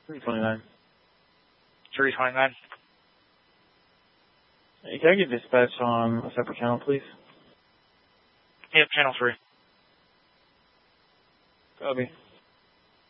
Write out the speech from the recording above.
329. 329. Hey, can I get dispatch on a separate channel, please? Yep, channel 3. Copy.